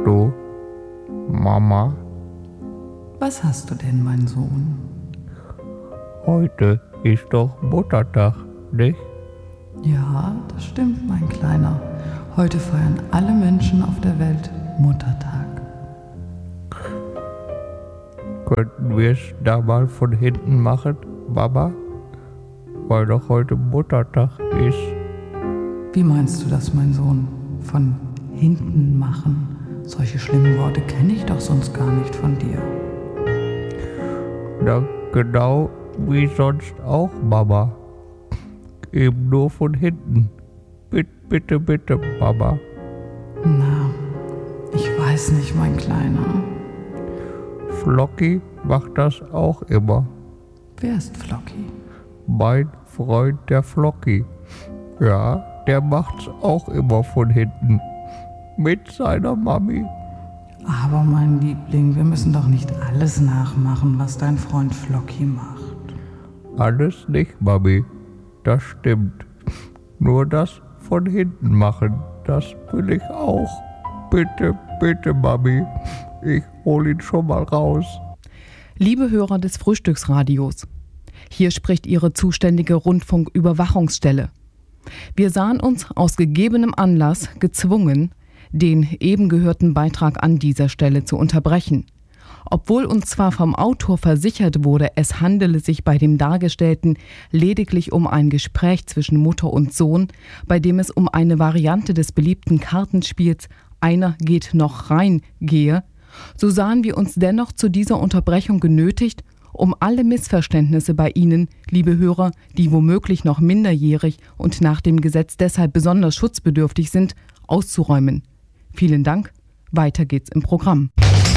Du, Mama, Was hast du denn, mein Sohn? heute ist doch Muttertag, nicht? Ja, das stimmt, mein Kleiner. Heute feiern alle Menschen auf der Welt Muttertag. Könnten wir es da mal von hinten machen, Mama? Weil doch heute Muttertag ist. Wie meinst du das, mein Sohn? Von hinten machen? Solche schlimmen Worte kenne ich doch sonst gar nicht von dir. Na, genau wie sonst auch, Mama. Eben nur von hinten. Bitte, bitte, Mama. Na, ich weiß nicht, mein Kleiner. Flocky macht das auch immer. Wer ist Flocky? Mein Freund, der Flocky. Ja, der macht's auch immer von hinten. Mit seiner Mami. Aber mein Liebling, wir müssen doch nicht alles nachmachen, was dein Freund Flocky macht. Alles nicht, Mami. Das stimmt. Nur das von hinten machen, das will ich auch. Bitte, bitte, Mami. Ich hol ihn schon mal raus. Liebe Hörer des Frühstücksradios, hier spricht Ihre zuständige Rundfunküberwachungsstelle. Wir sahen uns aus gegebenem Anlass gezwungen, den eben gehörten Beitrag an dieser Stelle zu unterbrechen. Obwohl uns zwar vom Autor versichert wurde, es handele sich bei dem Dargestellten lediglich um ein Gespräch zwischen Mutter und Sohn, bei dem es um eine Variante des beliebten Kartenspiels "Einer geht noch rein" gehe, so sahen wir uns dennoch zu dieser Unterbrechung genötigt, um alle Missverständnisse bei Ihnen, liebe Hörer, die womöglich noch minderjährig und nach dem Gesetz deshalb besonders schutzbedürftig sind, auszuräumen. Vielen Dank. Weiter geht's im Programm.